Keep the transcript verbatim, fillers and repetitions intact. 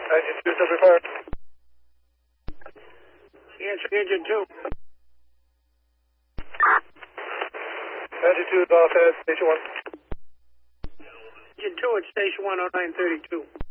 ninety-two, seventy-five. Answer engine two. ninety-two, Boss at station one. Engine two at station one oh nine thirty-two.